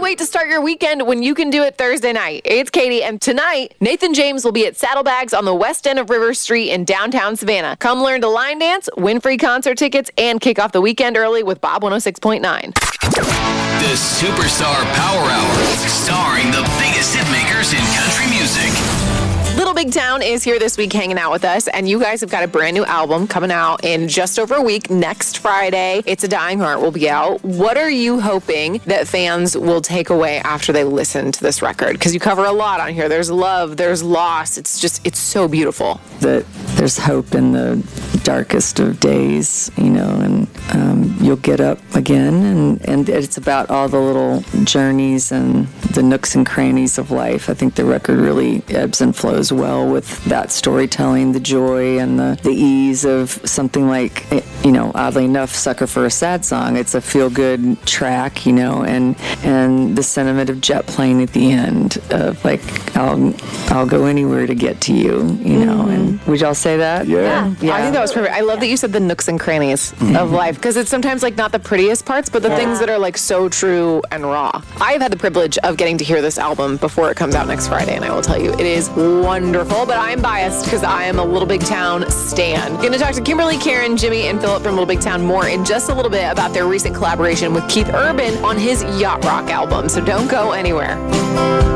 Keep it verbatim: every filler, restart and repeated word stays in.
wait to start your weekend when you can do it Thursday night. It's Katie, and tonight, Nathan James will be at Saddlebags on the west end of River Street in downtown Savannah. Come learn to line dance, win free concert tickets, and kick off the weekend early with Bob one oh six point nine. The Superstar Power Hour, starring the biggest hit makers in country music. Little Big Town is here this week hanging out with us, and you guys have got a brand new album coming out in just over a week. Next Friday, It's a Dying Heart will be out. What are you hoping that fans will take away after they listen to this record? Because you cover a lot on here. There's love, there's loss. It's just, it's so beautiful. That there's hope in the darkest of days, you know, and um, you'll get up again, and, and it's about all the little journeys and the nooks and crannies of life. I think the record really ebbs and flows well with that storytelling, the joy and the, the ease of something like, you know, oddly enough, Sucker for a Sad Song. It's a feel-good track, you know, and and the sentiment of jet plane at the end of like, I'll I'll go anywhere to get to you, you know. Mm-hmm. And would y'all say that? Yeah. yeah. I think that was perfect. I love that you said the nooks and crannies mm-hmm. of life, because it's sometimes like not the prettiest parts, but the yeah. things that are like so true and raw. I've had the privilege of getting to hear this album before it comes out next Friday, and I will tell you, it is wonderful, but I'm biased because I am a Little Big Town stan. Going to talk to Kimberly, Karen, Jimmy, and Philip from Little Big Town more in just a little bit about their recent collaboration with Keith Urban on his Yacht Rock album, so don't go anywhere.